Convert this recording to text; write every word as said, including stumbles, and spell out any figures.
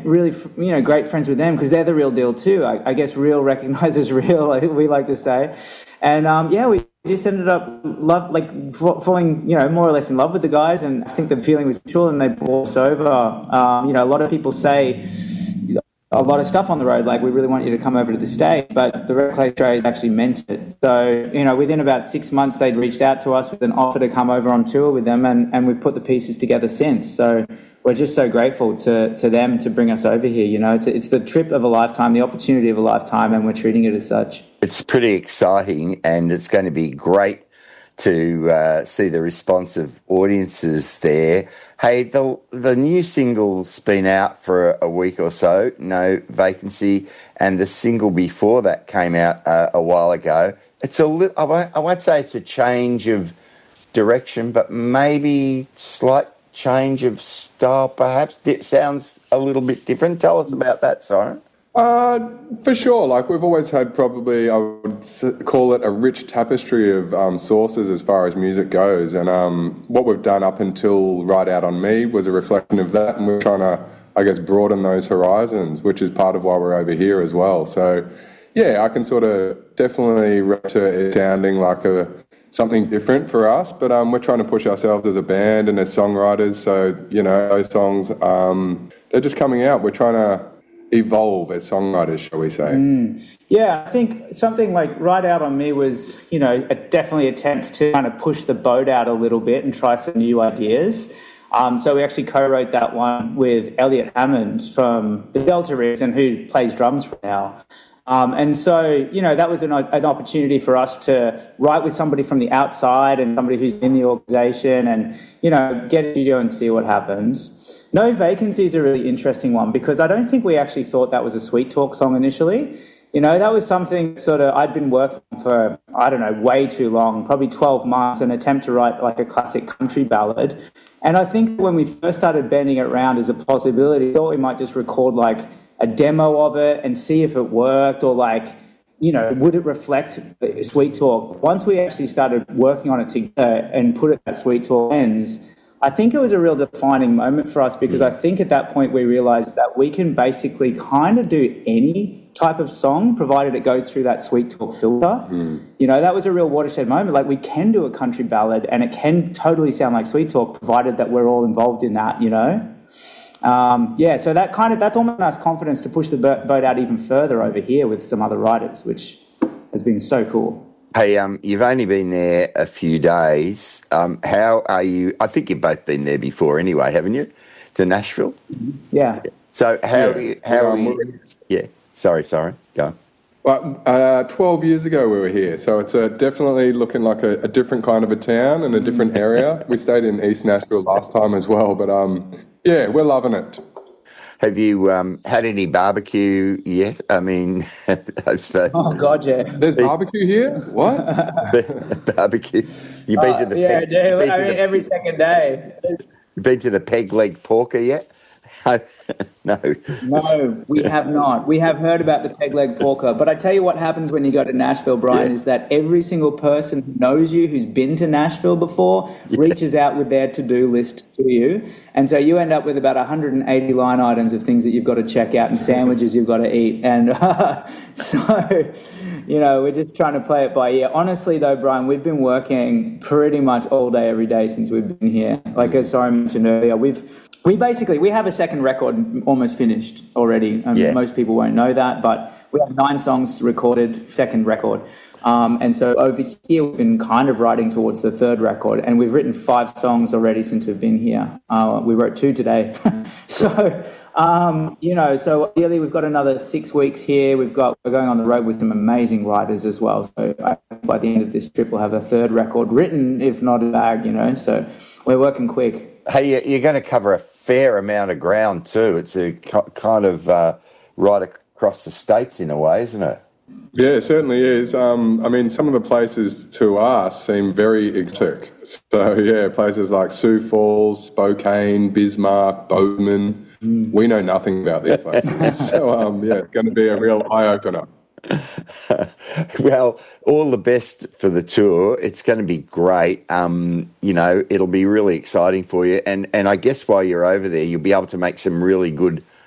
really, you know, great friends with them because they're the real deal too. I, I guess real recognizes real, we like to say. And um, yeah, we just ended up love, like falling, you know, more or less in love with the guys. And I think the feeling was mutual, and they brought us over. Um, you know, a lot of people say a lot of stuff on the road, like we really want you to come over to the state, but the Red Clay Strays actually meant it. So, you know, within about six months, they'd reached out to us with an offer to come over on tour with them, and, and we've put the pieces together since. So we're just so grateful to, to them to bring us over here. You know, it's, it's the trip of a lifetime, the opportunity of a lifetime, and we're treating it as such. It's pretty exciting, and it's going to be great to uh, see the response of audiences there. Hey, the the new single's been out for a, a week or so, No Vacancy, and the single before that came out uh, a while ago. It's a li- I won't, I won't say it's a change of direction, but maybe slight change of style, perhaps. It sounds a little bit different. Tell us about that, Siren. Uh, for sure. Like we've always had probably, I would call it a rich tapestry of um, sources as far as music goes. And um, what we've done up until Right Out on Me was a reflection of that. And we're trying to, I guess, broaden those horizons, which is part of why we're over here as well. So, yeah, I can sort of definitely relate to it sounding like a something different for us. But um, we're trying to push ourselves as a band and as songwriters. So, you know, those songs, um, they're just coming out. We're trying to evolve as songwriters, shall we say. Mm. Yeah, I think something like Right Out on Me was, you know, a definitely attempt to kind of push the boat out a little bit and try some new ideas. Um, so we actually co-wrote that one with Elliot Hammond from the Delta Rigs, and who plays drums for now. Um, and so, you know, that was an, an opportunity for us to write with somebody from the outside and somebody who's in the organisation, and, you know, get a studio and see what happens. No Vacancy is a really interesting one because I don't think we actually thought that was a Sweet Talk song initially. You know, that was something sort of I'd been working for, I don't know, way too long, probably twelve months, an attempt to write like a classic country ballad. And I think when we first started bending it around as a possibility, I thought we might just record like a demo of it and see if it worked, or like, you know, would it reflect Sweet Talk? Once we actually started working on it together and put it at Sweet Talk ends, I think it was a real defining moment for us, because I think at that point we realised that we can basically kind of do any type of song provided it goes through that Sweet Talk filter. Mm. You know, that was a real watershed moment. Like, we can do a country ballad and it can totally sound like Sweet Talk provided that we're all involved in that, you know. Um, yeah, so that kind of, that's almost nice confidence to push the boat out even further over here with some other writers, which has been so cool. Hey, um, you've only been there a few days. Um, how are you? I think you've both been there before anyway, haven't you? To Nashville? Yeah. So how yeah. are you? How are you? Yeah. Sorry, sorry. Go on. Well, uh, twelve years ago we were here, so it's uh, definitely looking like a, a different kind of a town and a different area. We stayed in East Nashville last time as well, but um, yeah, we're loving it. Have you um, had any barbecue yet? I mean, I suppose. Oh, God, yeah. There's barbecue here? What? Barbecue. You've been uh, to the yeah, peg, yeah, been I to mean, the, every second day. You've been to the peg leg porker yet? No. No, we have not. We have heard about the peg leg porker, but I tell you what happens when you go to Nashville, Brian, yeah. is that every single person who knows you, who's been to Nashville before, yeah. reaches out with their to-do list to you. And so you end up with about one hundred eighty line items of things that you've got to check out and sandwiches you've got to eat. And uh, so, you know, we're just trying to play it by ear. Honestly, though, Brian, we've been working pretty much all day, every day since we've been here. Like as I mentioned earlier, we've We basically, we have a second record almost finished already. Um, yeah. Most people won't know that, but we have nine songs recorded, second record. Um, and so over here, we've been kind of writing towards the third record, and we've written five songs already since we've been here. Uh, we wrote two today. so, um, you know, so ideally we've got another six weeks here. We've got, we're going on the road with some amazing writers as well. So I, by the end of this trip, we'll have a third record written, if not a bag, you know, so we're working quick. Hey, you're going to cover a fair amount of ground too. It's a kind of uh, right across the states in a way, isn't it? Yeah, it certainly is. Um, I mean, some of the places to us seem very exotic. So, yeah, places like Sioux Falls, Spokane, Bismarck, Bowman. Mm. We know nothing about these places. so, um, yeah, it's going to be a real eye-opener. Well, all the best for the tour. It's going to be great. Um, you know, it'll be really exciting for you. And and I guess while you're over there, you'll be able to make some really good